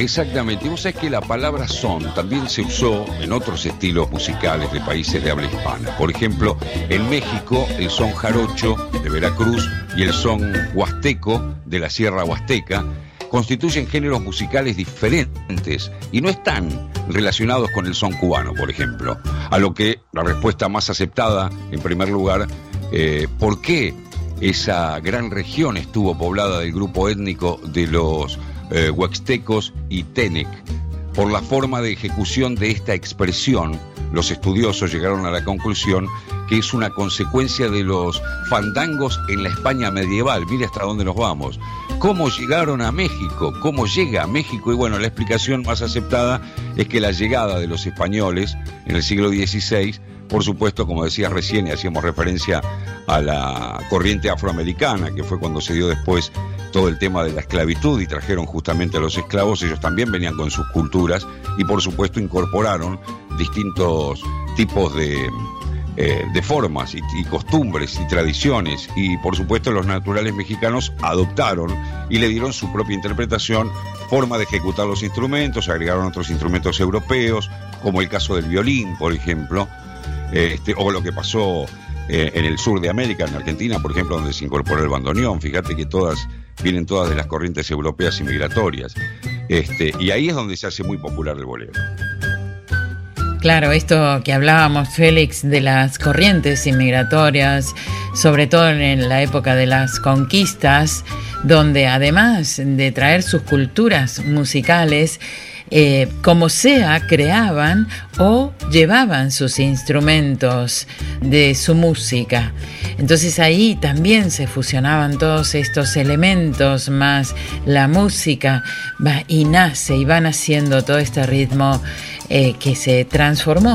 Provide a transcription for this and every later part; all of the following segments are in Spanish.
Exactamente. Y vos sabés que la palabra son también se usó en otros estilos musicales de países de habla hispana. Por ejemplo, en México, el son jarocho de Veracruz y el son huasteco de la Sierra Huasteca constituyen géneros musicales diferentes y no están relacionados con el son cubano, por ejemplo. A lo que la respuesta más aceptada, en primer lugar, ¿por qué esa gran región estuvo poblada del grupo étnico de los huaxtecos y tenec? Por la forma de ejecución de esta expresión, los estudiosos llegaron a la conclusión que es una consecuencia de los fandangos en la España medieval. Mire hasta dónde nos vamos. ¿Cómo llegaron a México? ¿Cómo llega a México? Y bueno, la explicación más aceptada es que la llegada de los españoles en el siglo XVI, por supuesto, como decías recién, y hacíamos referencia a la corriente afroamericana, que fue cuando se dio después todo el tema de la esclavitud y trajeron justamente a los esclavos. Ellos también venían con sus culturas y por supuesto incorporaron distintos tipos de formas y costumbres y tradiciones, y por supuesto los naturales mexicanos adoptaron y le dieron su propia interpretación, forma de ejecutar los instrumentos, agregaron otros instrumentos europeos, como el caso del violín, por ejemplo, o lo que pasó en el sur de América, en Argentina, por ejemplo, donde se incorporó el bandoneón. Fíjate que vienen todas de las corrientes europeas y migratorias, y ahí es donde se hace muy popular el bolero. Claro, esto que hablábamos, Félix, de las corrientes inmigratorias, sobre todo en la época de las conquistas, donde además de traer sus culturas musicales, como sea, creaban o llevaban sus instrumentos de su música. Entonces ahí también se fusionaban todos estos elementos, más la música va y nace y van haciendo todo este ritmo que se transformó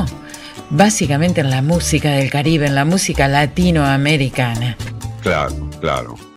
básicamente en la música del Caribe, en la música latinoamericana. Claro.